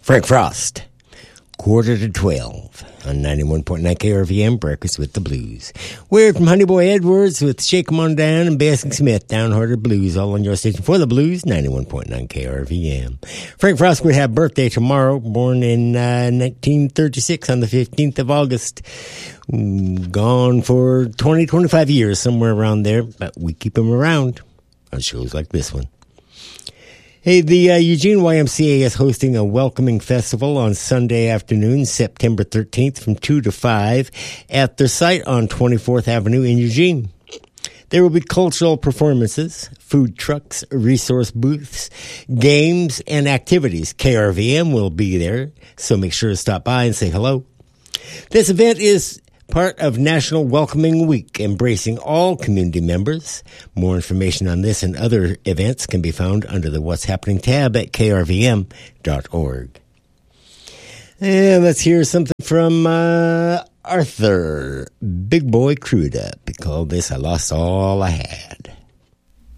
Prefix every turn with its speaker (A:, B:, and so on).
A: Frank Frost, 11:45 on 91.9 KRVM, Breakfast with the Blues. We're from Honey Boy Edwards with Shake 'Em On Down and Basking Smith, Downhearted Blues, all on your station for the Blues, 91.9 KRVM. Frank Frost would have birthday tomorrow, born in 1936 on the 15th of August. Gone for 20, 25 years, somewhere around there, but we keep him around on shows like this one. Hey, the Eugene YMCA is hosting a welcoming festival on Sunday afternoon, September 13th from 2 to 5 at their site on 24th Avenue in Eugene. There will be cultural performances, food trucks, resource booths, games, and activities. KRVM will be there, so make sure to stop by and say hello. This event is part of National Welcoming Week, embracing all community members. More information on this and other events can be found under the What's Happening tab at krvm.org. And let's hear something from Arthur, Big Boy Cruda. We call this I Lost All I Had.